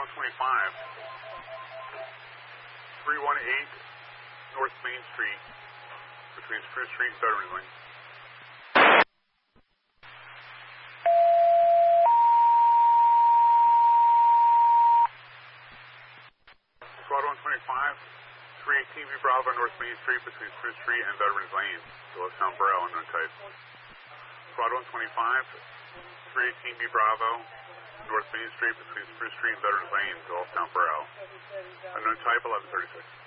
125, 318 North Main Street, between Spruce Street and Veterans Lane. Squad 125, 318 V Bravo, North Main Street, between Spruce Street and Veterans Lane. Sound Burrell, unknown type. Squad 125, 318 V Bravo, North Main Street, between Spruce Street and Veterans Lane. Sound Burrell. Unknown type, 1136.